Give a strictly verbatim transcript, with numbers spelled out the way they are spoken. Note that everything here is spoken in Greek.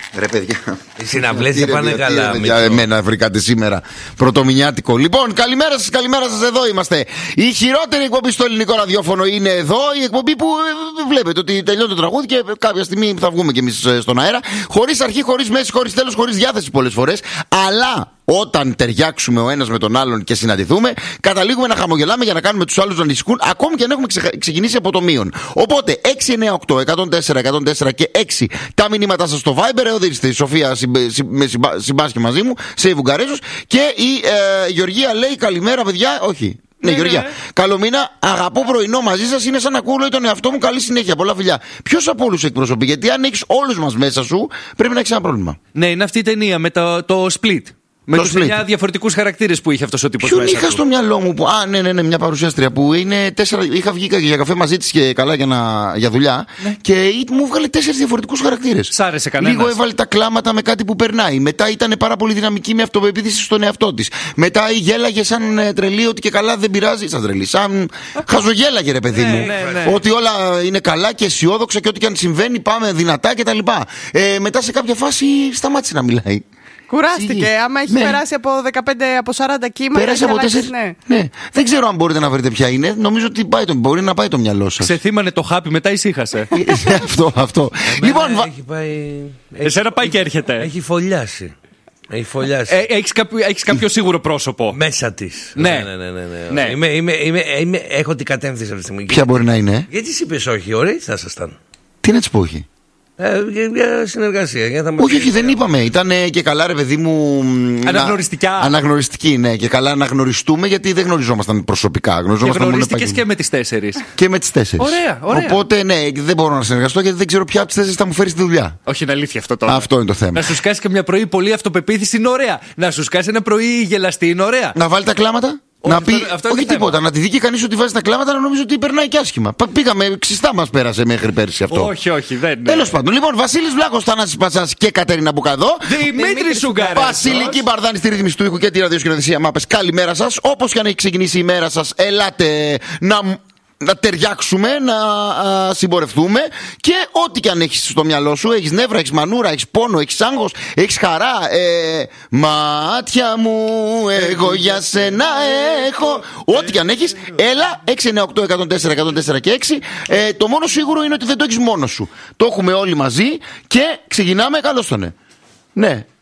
Ρε παιδιά. Οι συναυλίες δεν πάνε καλά. Για εμένα βρήκατε σήμερα πρωτομηνιάτικο. Λοιπόν, καλημέρα σας, καλημέρα σας. Εδώ είμαστε. Η χειρότερη εκπομπή στο ελληνικό ραδιόφωνο είναι εδώ. Η εκπομπή που ε, βλέπετε ότι τελειώνει το τραγούδι και κάποια στιγμή θα βγούμε κι εμείς στον αέρα. Χωρίς αρχή, χωρίς μέση, χωρίς τέλος, χωρίς διάθεση πολλές φορές. Αλλά όταν ταιριάξουμε ο ένας με τον άλλον και συναντηθούμε, καταλήγουμε να χαμογελάμε για να κάνουμε τους άλλους να ανησυχούν, ακόμη και αν έχουμε ξε... ξεκινήσει από το μείον. Οπότε έξι εννιά οκτώ εκατόν τέσσερα εκατόν τέσσερα και έξι τα μηνύματά σας στο Viber. Εδώ είστε η Σοφία συμπ... συμπ... συμπάσχει μαζί μου, σε Βουγκαρέζος. Και η ε, Γεωργία λέει καλημέρα, παιδιά. Όχι. Ναι, ναι, Γεωργία. Ναι. Καλό μήνα. Αγαπώ πρωινό μαζί σας. Είναι σαν να ακούω τον εαυτό μου. Καλή συνέχεια. Πολλά φιλιά. Ποιος από όλους εκπροσωπεί? Γιατί αν έχεις όλους μας μέσα σου, πρέπει να έχεις ένα πρόβλημα. Ναι, είναι αυτή η ταινία με το, το Split. Με τους εννιά διαφορετικούς χαρακτήρες που είχε αυτός ο τύπος μέσα. Ποιον είχα του. στο μυαλό μου που. Α, ναι, ναι, ναι, μια παρουσιάστρια που είναι τέσσερα. Είχα βγει για καφέ μαζί της και καλά για, να... για δουλειά. Ναι. Και μου βγάλε τέσσερις διαφορετικούς χαρακτήρες. Σ' άρεσε κανένας? Λίγο έβαλε τα κλάματα με κάτι που περνάει. Μετά ήταν πάρα πολύ δυναμική με αυτοπεποίθηση στον εαυτό της. Μετά γέλαγε σαν τρελή ότι και καλά δεν πειράζει. Σαν τρελή. Σαν χαζογέλαγε, ρε παιδί μου. Ναι, ναι, ναι. Ότι όλα είναι καλά και αισιόδοξα και ό,τι και αν συμβαίνει πάμε δυνατά κτλ. Ε, μετά σε κάποια φάση σταμάτησε να μιλάει. Κουράστηκε. Άμα έχει ναι. περάσει από δεκαπέντε από σαράντα κύματα. Πέρασε από τέσσερα. Ναι. ναι. Δεν ξέρω αν μπορείτε να βρείτε ποια είναι. Νομίζω ότι πάει το, μπορεί να πάει το μυαλό σας. Ξεθύμανε το χάπι, μετά ησύχασε. αυτό, αυτό. Λοιπόν, έχει πάει. Εσένα πάει και έρχεται. Έχει φωλιάσει. Έχει φωλιάσει. Ε, έχεις, κάποιο, έχεις κάποιο σίγουρο πρόσωπο. Μέσα της. Ναι. Ναι, ναι, ναι, ναι, ναι. ναι. Είμαι, είμαι, είμαι, είμαι, έχω την κατεύθυνση αυτή τη στιγμή. Ποια μπορεί να είναι? Γιατί εσύ είπες όχι, ωραίοι θα ήσασταν. Τι να της πω όχι? Ε, για συνεργασία. Για θα όχι, όχι, δεν είπαμε. Ήταν και καλά, ρε παιδί μου. Αναγνωριστικά. Να... Αναγνωριστική, ναι. Και καλά να γνωριστούμε, γιατί δεν γνωριζόμασταν προσωπικά. Και γνωρίστηκες και με τις τέσσερις. Και με τις τέσσερις. Ωραία, ωραία. Οπότε, ναι, δεν μπορώ να συνεργαστώ γιατί δεν ξέρω ποια από τις τέσσερις θα μου φέρει στη δουλειά. Όχι, είναι αλήθεια αυτό τώρα. Αυτό είναι το θέμα. Να σου σκάσει και μια πρωί πολύ αυτοπεποίθηση, είναι ωραία. Να σου σκάσει ένα πρωί γελαστή, είναι ωραία. Να βάλει τα κλάματα. Όχι, να πει, αυτό, αυτό όχι τίποτα, θέμα. Να τη δει και κανείς ότι βάζει τα κλάματα, να νομίζω ότι περνάει και άσχημα. Πήγαμε, ξιστά μας πέρασε μέχρι πέρσι αυτό. Όχι, όχι, δεν είναι. Τέλος πάντων, λοιπόν, Βασίλης Βλάχος, Θανάσης Πατσάς και Κατερίνα Μπουκαδό. Δημήτρη Σουγκαρέζος. Βασιλική Μπαρδάνη στη ρύθμιση του ήχου και τη ραδιοσκηνοθεσία Μάπες. Καλημέρα σας. Όπως και αν έχει ξεκινήσει η μέρα σας, ελάτε να. Να ταιριάξουμε, να α, συμπορευτούμε και ό,τι και αν έχεις στο μυαλό σου. Έχεις νεύρα, έχεις μανούρα, έχεις πόνο, έχεις άγχος, έχεις χαρά. Ε, μάτια μου, εγώ για σένα έχω. Ό,τι και αν έχεις, έλα. έξι εννιά οκτώ εκατόν τέσσερα εκατόν τέσσερα και έξι. Ε, το μόνο σίγουρο είναι ότι δεν το έχεις μόνος σου. Το έχουμε όλοι μαζί και ξεκινάμε. Καλώς τον ναι. Ναι.